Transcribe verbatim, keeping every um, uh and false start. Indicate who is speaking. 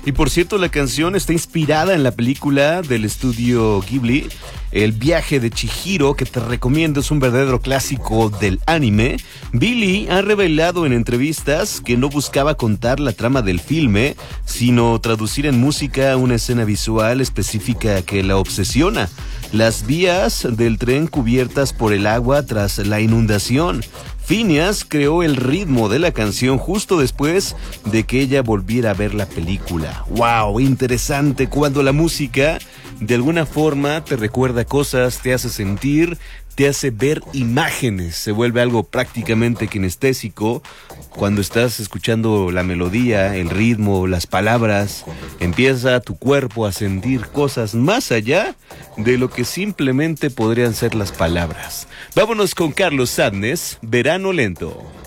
Speaker 1: Y por cierto, la canción está inspirada en la película del estudio Ghibli, El viaje de Chihiro, que te recomiendo, es un verdadero clásico del anime. Billy ha revelado en entrevistas que no buscaba contar la trama del filme, sino traducir en música una escena visual específica que la obsesiona. Las vías del tren cubiertas por el agua tras la inundación. Phineas creó el ritmo de la canción justo después de que ella volviera a ver la película. ¡Wow! Interesante cuando la música de alguna forma te recuerda cosas, te hace sentir, te hace ver imágenes. Se vuelve algo prácticamente kinestésico. Cuando estás escuchando la melodía, el ritmo, las palabras, empieza tu cuerpo a sentir cosas más allá de lo que simplemente podrían ser las palabras. Vámonos con Carlos Sadness, Verano Lento.